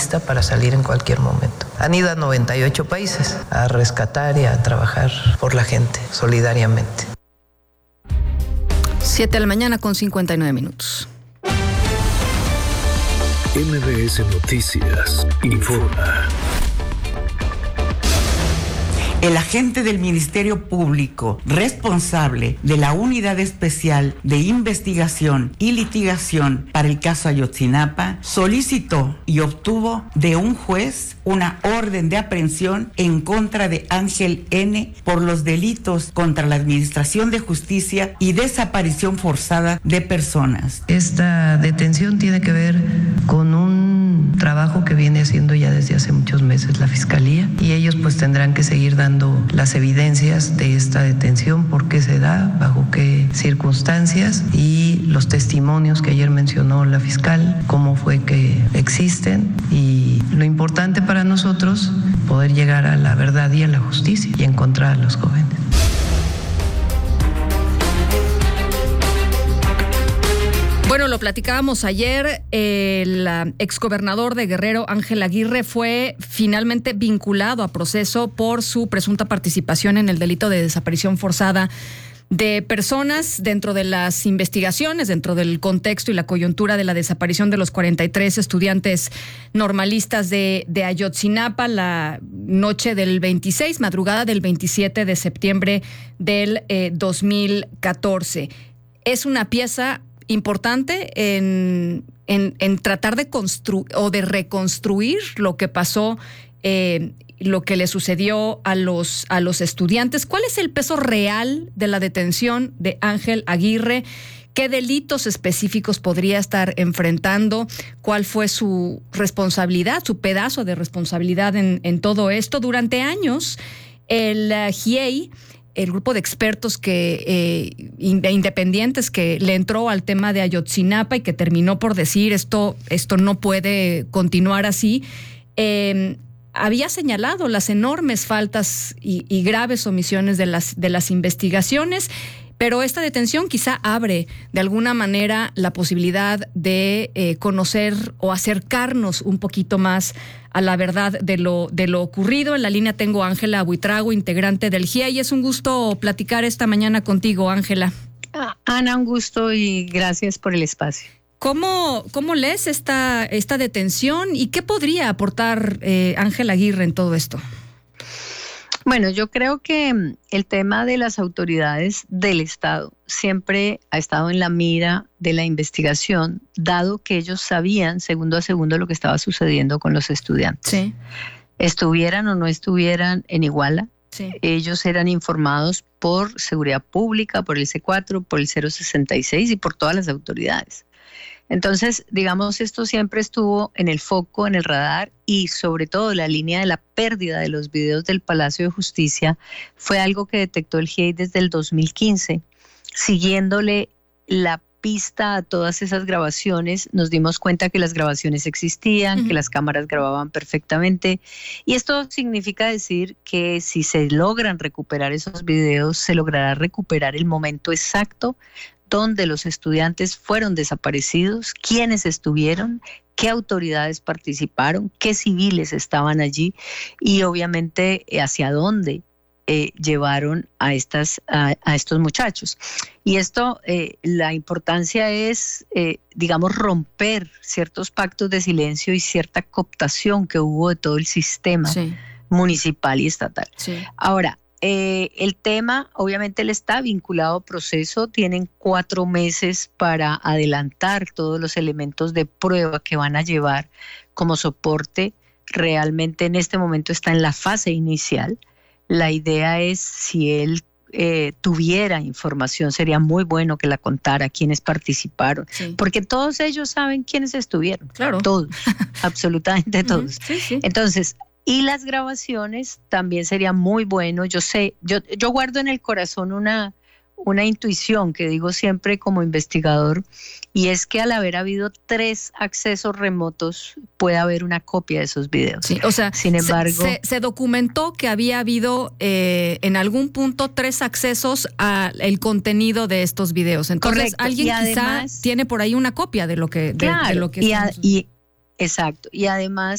lista para salir en cualquier momento. Han ido a 98 países a rescatar y a trabajar por la gente, solidariamente. 7:59 a.m. MBS Noticias informa. El agente del Ministerio Público responsable de la Unidad Especial de Investigación y Litigación para el caso Ayotzinapa solicitó y obtuvo de un juez una orden de aprehensión en contra de Ángel N. por los delitos contra la Administración de Justicia y desaparición forzada de personas. Esta detención tiene que ver con un trabajo que viene haciendo ya desde hace muchos meses la Fiscalía, y ellos pues tendrán que seguir dando las evidencias de esta detención, por qué se da, bajo qué circunstancias, y los testimonios que ayer mencionó la fiscal, cómo fue que existen, y lo importante para nosotros, poder llegar a la verdad y a la justicia y encontrar a los jóvenes. Bueno, lo platicábamos ayer, el exgobernador de Guerrero, Ángel Aguirre, fue finalmente vinculado a proceso por su presunta participación en el delito de desaparición forzada de personas dentro de las investigaciones, dentro del contexto y la coyuntura de la desaparición de los 43 estudiantes normalistas de Ayotzinapa la noche del 26, madrugada del 27 de septiembre del 2014. Es una pieza importante en tratar de construir o de reconstruir lo que pasó, lo que le sucedió a los estudiantes. ¿Cuál es el peso real de la detención de Ángel Aguirre? ¿Qué delitos específicos podría estar enfrentando? ¿Cuál fue su responsabilidad, su pedazo de responsabilidad en todo esto? Durante años, el GIEI, el grupo de expertos independientes que le entró al tema de Ayotzinapa y que terminó por decir esto no puede continuar así, había señalado las enormes faltas y graves omisiones de las investigaciones. Pero esta detención quizá abre de alguna manera la posibilidad de conocer o acercarnos un poquito más a la verdad de lo ocurrido. En la línea tengo a Ángela Buitrago, integrante del GIEI, y es un gusto platicar esta mañana contigo, Ángela. Ana, un gusto y gracias por el espacio. ¿Cómo lees esta detención y qué podría aportar Ángel Aguirre en todo esto? Bueno, yo creo que el tema de las autoridades del Estado siempre ha estado en la mira de la investigación, dado que ellos sabían segundo a segundo lo que estaba sucediendo con los estudiantes. Sí. Estuvieran o no estuvieran en Iguala, sí, ellos eran informados por Seguridad Pública, por el C4, por el 066 y por todas las autoridades. Entonces, digamos, esto siempre estuvo en el foco, en el radar, y sobre todo la línea de la pérdida de los videos del Palacio de Justicia fue algo que detectó el GIEI desde el 2015. Siguiéndole la pista a todas esas grabaciones, nos dimos cuenta que las grabaciones existían, que las cámaras grababan perfectamente, y esto significa decir que si se logran recuperar esos videos, se logrará recuperar el momento exacto donde los estudiantes fueron desaparecidos, quiénes estuvieron, qué autoridades participaron, qué civiles estaban allí y obviamente hacia dónde llevaron a estos muchachos. Y esto, la importancia es, digamos, romper ciertos pactos de silencio y cierta cooptación que hubo de todo el sistema municipal y estatal. Sí. Ahora, el tema, obviamente, él está vinculado a proceso, tienen 4 meses para adelantar todos los elementos de prueba que van a llevar como soporte. Realmente en este momento está en la fase inicial. La idea es, si él tuviera información, sería muy bueno que la contara, quiénes participaron, porque todos ellos saben quiénes estuvieron, claro. Todos, absolutamente todos. Entonces, y las grabaciones también sería muy bueno. Yo sé, yo guardo en el corazón una intuición que digo siempre como investigador, y es que al haber habido 3 accesos remotos puede haber una copia de esos videos. Sí, o sea, sin embargo, se documentó que había habido en algún punto 3 accesos al contenido de estos videos. Entonces, correcto. Alguien además, quizá tiene por ahí una copia de lo que... Claro, exacto. Y además